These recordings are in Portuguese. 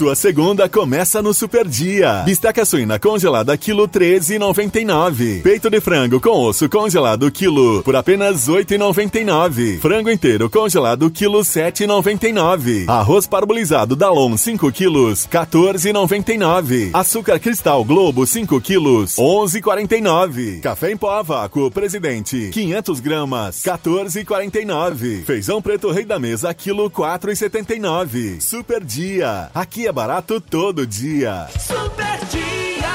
Sua segunda começa no Super Dia. Bisteca suína congelada quilo 13,99. Peito de frango com osso congelado quilo por apenas 8,99. Frango inteiro congelado quilo 7,99. Arroz parbolizado Dalon 5 quilos 14,99. Açúcar cristal Globo 5 quilos 11,49. Café em pó a vácuo Presidente 500 gramas 14,49. Feijão preto Rei da Mesa quilo 4,79. Super Dia. Aqui é barato todo dia. Super Dia.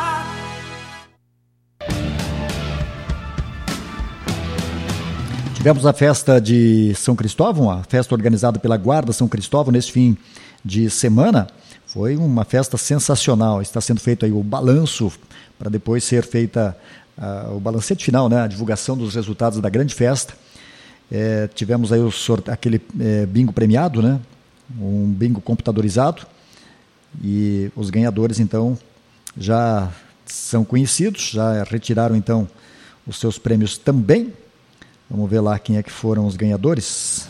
Tivemos a festa de São Cristóvão, a festa organizada pela Guarda São Cristóvão neste fim de semana. Foi uma festa sensacional. Está sendo feito aí o balanço para depois ser feita o balancete final, né? A divulgação dos resultados da grande festa. Tivemos aí aquele bingo premiado, né? Um bingo computadorizado, e os ganhadores então já são conhecidos, já retiraram então os seus prêmios também. Vamos ver lá quem é que foram os ganhadores.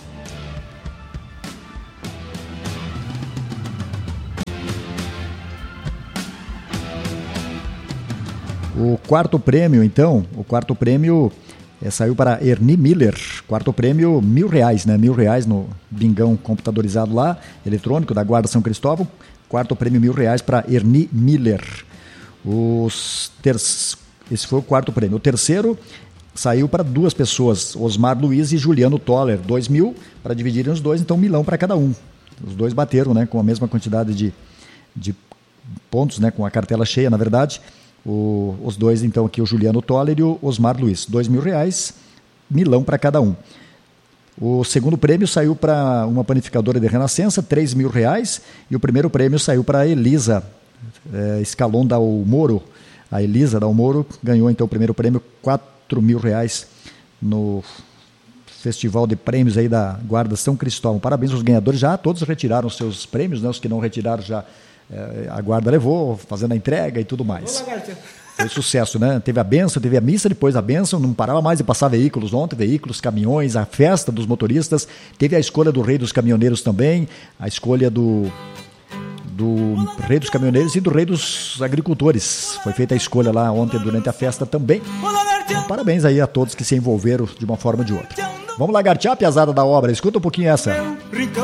O quarto prêmio então, saiu para Ernie Miller. Quarto prêmio, R$1.000, né? R$1.000 no bingão computadorizado lá, eletrônico, da Guarda São Cristóvão. Quarto prêmio, R$1.000 para Ernie Miller. Esse foi o quarto prêmio. O terceiro saiu para duas pessoas, Osmar Luiz e Juliano Toller. R$2.000 para dividirem os dois, então R$1.000 para cada um. Os dois bateram, né, com a mesma quantidade de pontos, né, com a cartela cheia, na verdade. Os dois, então, aqui o Juliano Toller e o Osmar Luiz. R$2.000, R$1.000 para cada um. O segundo prêmio saiu para uma panificadora de Renascença, R$3.000. E o primeiro prêmio saiu para a Elisa Escalon Dalmoro. A Elisa Dalmoro ganhou, então, o primeiro prêmio, R$4.000 no Festival de Prêmios aí da Guarda São Cristóvão. Parabéns aos ganhadores. Já todos retiraram seus prêmios, né? Os que não retiraram já a Guarda levou, fazendo a entrega e tudo mais. Foi sucesso, né? Teve a bênção, teve a missa, depois a bênção, não parava mais de passar veículos ontem, veículos, caminhões, a festa dos motoristas, teve a escolha do Rei dos Caminhoneiros também, a escolha do Rei dos Caminhoneiros e do Rei dos Agricultores. Foi feita a escolha lá ontem durante a festa também. Então, parabéns aí a todos que se envolveram de uma forma ou de outra. Vamos lagartear, piazada da obra, escuta um pouquinho essa.